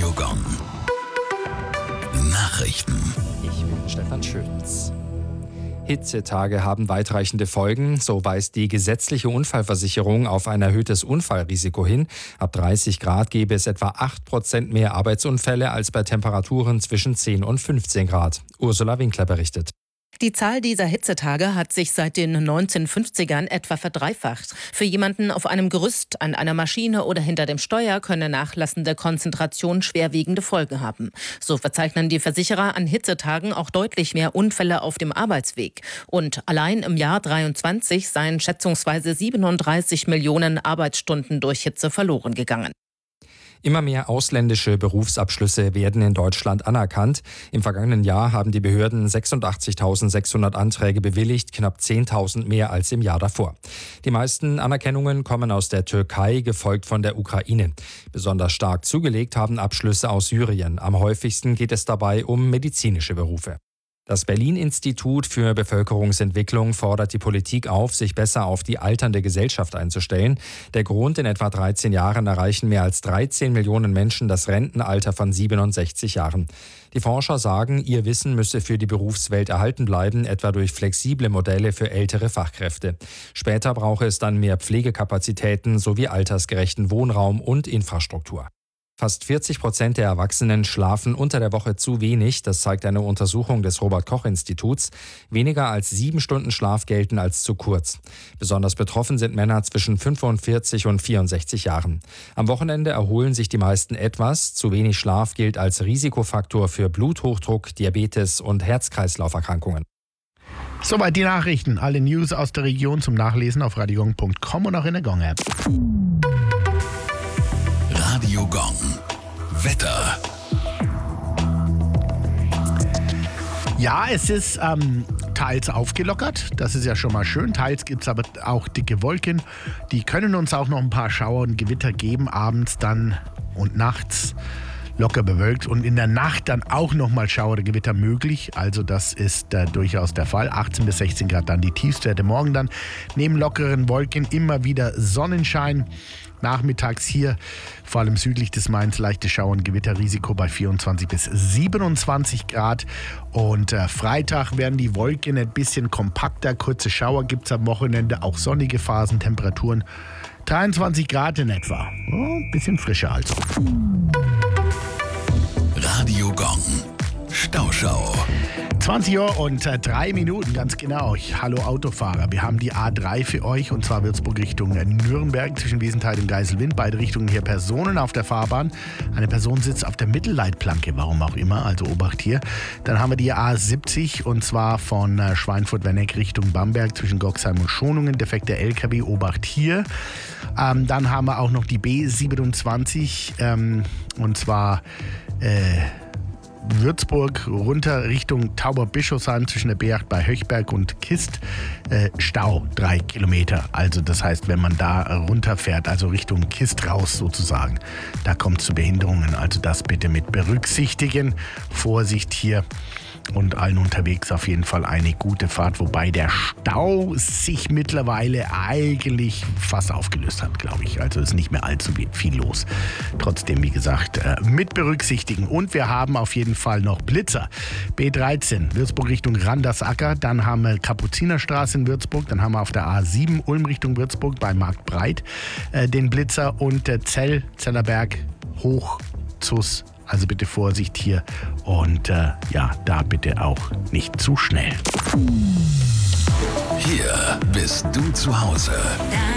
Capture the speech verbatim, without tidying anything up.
Radio Gong. Nachrichten. Ich bin Stefan Schütz. Hitzetage haben weitreichende Folgen. So weist die gesetzliche Unfallversicherung auf ein erhöhtes Unfallrisiko hin. Ab dreißig Grad gäbe es etwa acht Prozent mehr Arbeitsunfälle als bei Temperaturen zwischen zehn und fünfzehn Grad. Ursula Winkler berichtet. Die Zahl dieser Hitzetage hat sich seit den neunzehnhundertfünfzigern etwa verdreifacht. Für jemanden auf einem Gerüst, an einer Maschine oder hinter dem Steuer könne nachlassende Konzentration schwerwiegende Folgen haben. So verzeichnen die Versicherer an Hitzetagen auch deutlich mehr Unfälle auf dem Arbeitsweg. Und allein im Jahr dreiundzwanzig seien schätzungsweise siebenunddreißig Millionen Arbeitsstunden durch Hitze verloren gegangen. Immer mehr ausländische Berufsabschlüsse werden in Deutschland anerkannt. Im vergangenen Jahr haben die Behörden sechsundachtzigtausendsechshundert Anträge bewilligt, knapp zehntausend mehr als im Jahr davor. Die meisten Anerkennungen kommen aus der Türkei, gefolgt von der Ukraine. Besonders stark zugelegt haben Abschlüsse aus Syrien. Am häufigsten geht es dabei um medizinische Berufe. Das Berlin-Institut für Bevölkerungsentwicklung fordert die Politik auf, sich besser auf die alternde Gesellschaft einzustellen. Der Grund: in etwa dreizehn Jahren erreichen mehr als dreizehn Millionen Menschen das Rentenalter von siebenundsechzig Jahren. Die Forscher sagen, ihr Wissen müsse für die Berufswelt erhalten bleiben, etwa durch flexible Modelle für ältere Fachkräfte. Später brauche es dann mehr Pflegekapazitäten sowie altersgerechten Wohnraum und Infrastruktur. Fast vierzig Prozent der Erwachsenen schlafen unter der Woche zu wenig. Das zeigt eine Untersuchung des Robert-Koch-Instituts. Weniger als sieben Stunden Schlaf gelten als zu kurz. Besonders betroffen sind Männer zwischen fünfundvierzig und vierundsechzig Jahren. Am Wochenende erholen sich die meisten etwas. Zu wenig Schlaf gilt als Risikofaktor für Bluthochdruck, Diabetes und Herz-Kreislauf-Erkrankungen. Soweit die Nachrichten. Alle News aus der Region zum Nachlesen auf radiogong punkt com und auch in der Gong-App. Radio Gong. Wetter. Ja, es ist ähm, teils aufgelockert. Das ist ja schon mal schön. Teils gibt es aber auch dicke Wolken. Die können uns auch noch ein paar Schauer und Gewitter geben. Abends dann und nachts locker bewölkt. Und in der Nacht dann auch noch mal Schauer oder Gewitter möglich. Also das ist äh, durchaus der Fall. achtzehn bis sechzehn Grad dann die Tiefstwerte. Morgen dann neben lockeren Wolken immer wieder Sonnenschein. Nachmittags hier, vor allem südlich des Mains, leichte Schauer- und Gewitterrisiko bei vierundzwanzig bis siebenundzwanzig Grad. Und äh, Freitag werden die Wolken ein bisschen kompakter. Kurze Schauer gibt es am Wochenende, auch sonnige Phasen, Temperaturen dreiundzwanzig Grad in etwa. Oh, ein bisschen frischer also. Radio Gong. Stauschau. zwanzig Uhr und äh, drei Minuten, ganz genau. Hallo Autofahrer, wir haben die A drei für euch und zwar Würzburg Richtung Nürnberg zwischen Wiesenthal und Geiselwind. Beide Richtungen hier Personen auf der Fahrbahn. Eine Person sitzt auf der Mittelleitplanke, warum auch immer, also Obacht hier. Dann haben wir die A siebzig und zwar von äh, Schweinfurt-Werneck Richtung Bamberg zwischen Goxheim und Schonungen. Defekter L K W, Obacht hier. Ähm, dann haben wir auch noch die B siebenundzwanzig ähm, und zwar äh, Würzburg runter Richtung Tauberbischofsheim zwischen der B acht bei Höchberg und Kist. Äh, Stau, drei Kilometer. Also das heißt, wenn man da runterfährt, also Richtung Kist raus sozusagen, da kommt es zu Behinderungen. Also das bitte mit berücksichtigen. Vorsicht hier. Und allen unterwegs auf jeden Fall eine gute Fahrt, wobei der Stau sich mittlerweile eigentlich fast aufgelöst hat, glaube ich. Also ist nicht mehr allzu viel los. Trotzdem, wie gesagt, mit berücksichtigen. Und wir haben auf jeden Fall noch Blitzer. B dreizehn, Würzburg Richtung Randersacker. Dann haben wir Kapuzinerstraße in Würzburg. Dann haben wir auf der A sieben Ulm Richtung Würzburg bei Marktbreit äh, den Blitzer. Und äh, Zell, Zellerberg, Hoch, Zus. Also bitte Vorsicht hier und äh, ja, da bitte auch nicht zu schnell. Hier bist du zu Hause.